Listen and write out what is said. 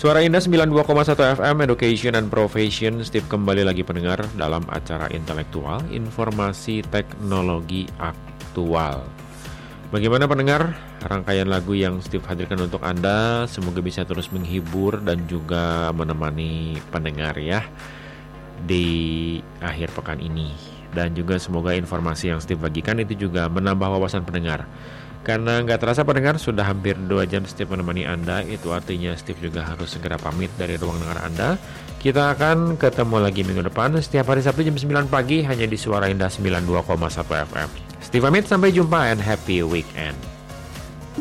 Suara Indah 92,1 FM Education and Profession. Steve kembali lagi pendengar dalam acara intelektual informasi teknologi aktual. Bagaimana pendengar? Rangkaian lagu yang Steve hadirkan untuk Anda semoga bisa terus menghibur dan juga menemani pendengar ya di akhir pekan ini. Dan juga semoga informasi yang Steve bagikan itu juga menambah wawasan pendengar. Karena nggak terasa pendengar, sudah hampir 2 jam Steve menemani Anda. Itu artinya Steve juga harus segera pamit dari ruang dengar Anda. Kita akan ketemu lagi minggu depan setiap hari Sabtu jam 9 pagi hanya di Suara Indah 92,1 FM. Steve pamit, sampai jumpa and happy weekend.